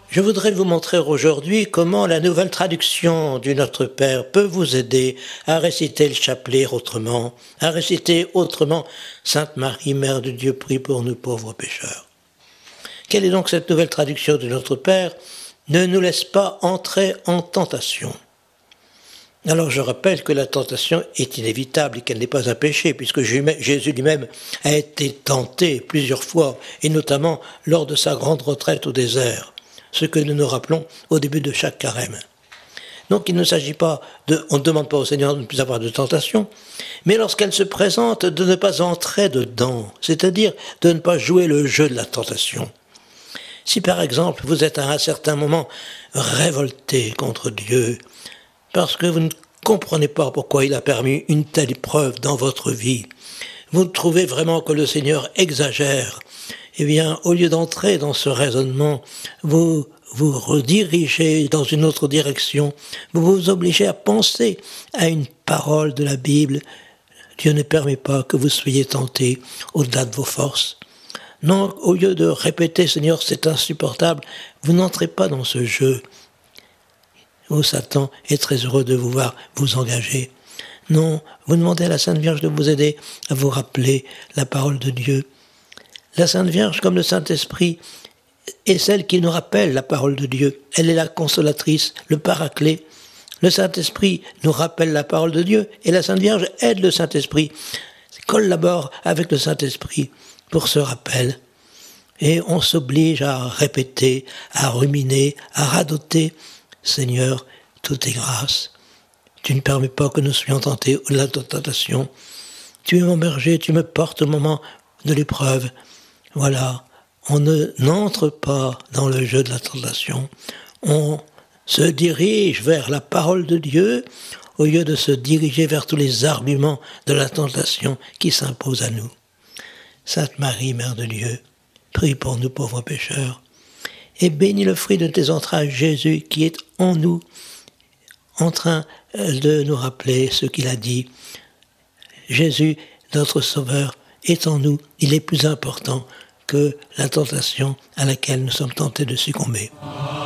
Je voudrais vous montrer aujourd'hui comment la nouvelle traduction du Notre Père peut vous aider à réciter le chapelet autrement, à réciter autrement Sainte Marie, Mère de Dieu, prie pour nous pauvres pécheurs. Quelle est donc cette nouvelle traduction du Notre Père ? Ne nous laisse pas entrer en tentation. Alors je rappelle que la tentation est inévitable et qu'elle n'est pas un péché, puisque Jésus lui-même a été tenté plusieurs fois, et notamment lors de sa grande retraite au désert, ce que nous nous rappelons au début de chaque carême. Donc il ne s'agit pas on ne demande pas au Seigneur de ne plus avoir de tentation, mais lorsqu'elle se présente, de ne pas entrer dedans, c'est-à-dire de ne pas jouer le jeu de la tentation. Si par exemple vous êtes à un certain moment révolté contre Dieu, parce que vous ne comprenez pas pourquoi il a permis une telle épreuve dans votre vie, vous trouvez vraiment que le Seigneur exagère, eh bien, au lieu d'entrer dans ce raisonnement, vous vous redirigez dans une autre direction, vous vous obligez à penser à une parole de la Bible. Dieu ne permet pas que vous soyez tentés au-delà de vos forces. Non, au lieu de répéter « Seigneur, c'est insupportable », vous n'entrez pas dans ce jeu où Satan est très heureux de vous voir vous engager. Non, vous demandez à la Sainte Vierge de vous aider à vous rappeler la parole de Dieu. La Sainte Vierge, comme le Saint-Esprit, est celle qui nous rappelle la parole de Dieu. Elle est la consolatrice, le paraclet. Le Saint-Esprit nous rappelle la parole de Dieu et la Sainte Vierge aide le Saint-Esprit, collabore avec le Saint-Esprit pour ce rappel. Et on s'oblige à répéter, à ruminer, à radoter. Seigneur, tout est grâce. Tu ne permets pas que nous soyons tentés de la tentation. Tu es mon berger, tu me portes au moment de l'épreuve. Voilà, on n'entre pas dans le jeu de la tentation. On se dirige vers la parole de Dieu au lieu de se diriger vers tous les arguments de la tentation qui s'imposent à nous. Sainte Marie, Mère de Dieu, prie pour nous pauvres pécheurs. Et bénis le fruit de tes entrailles, Jésus, qui est en nous, en train de nous rappeler ce qu'il a dit. Jésus, notre Sauveur, est en nous. Il est plus important que la tentation à laquelle nous sommes tentés de succomber.